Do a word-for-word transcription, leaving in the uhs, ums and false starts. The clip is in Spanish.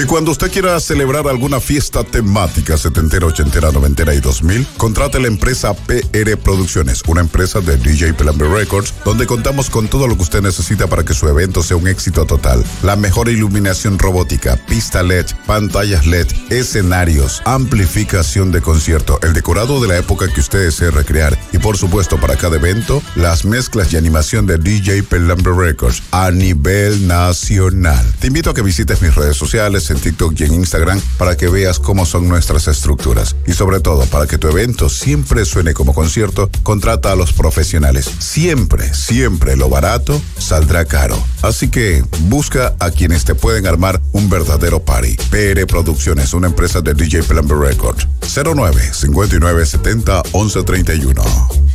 Y cuando usted quiera celebrar alguna fiesta temática setentera, ochentera, noventera y dos mil, contrate la empresa P R Producciones, una empresa de D J Pelambre Records, donde contamos con todo lo que usted necesita para que su evento sea un éxito total. La mejor iluminación robótica, pista L E D, pantallas L E D, escenarios, amplificación de concierto, el decorado de la época que usted desee recrear y por supuesto para cada evento, las mezclas y animación de D J Pelambre Records a nivel nacional. Te invito a que visites mis redes sociales en TikTok y en Instagram para que veas cómo son nuestras estructuras. Y sobre todo, para que tu evento siempre suene como concierto, contrata a los profesionales. Siempre, siempre lo barato saldrá caro. Así que busca a quienes te pueden armar un verdadero party. P R Producciones, una empresa de D J Pelambre Records. cero nueve, cincuenta y nueve, setenta, once treinta y uno.